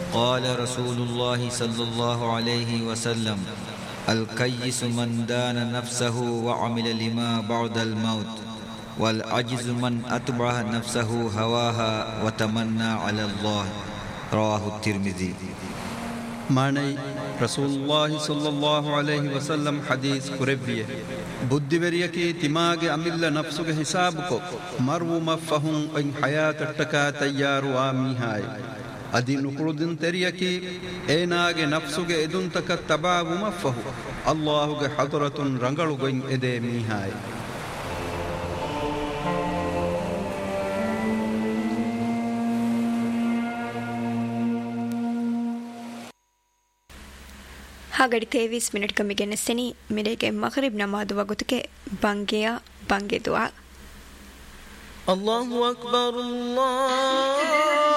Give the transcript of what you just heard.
قال رسول الله صلى الله عليه وسلم الكيس من دان نفسه وعمل لما بعد الموت والعجز من أتبع نفسه هواها وتمنى على الله. رواه الترمذي. معنی رسول الله صلی اللہ علیہ وسلم حدیث قربیه بدیوریکی تماغ عمل نفسگ حساب کو مرو مفہم ان حیات ٹکا تیار وامی ہائے ادی نقردن تریکی ایناگ نفسگ ادن تک تباب مفہو اللہ گ حضرت رنگل گن ادے می ہائے. ಹಾಗಡಿ 23 ಮಿನಿಟ್ ಕಮ್ಮಿಗೆ ನೆಸ್ಸೆನಿ ಮಿರೆಗೆ ಮಗ್ರಿಬ್ ನಮಾಜ್ ವಗುತಕ್ಕೆ ಬಂಗೆ ದುಆ. ಅಲ್ಲಾಹು ಅಕ್ಬರ್ ಅಲ್ಲಾಹ್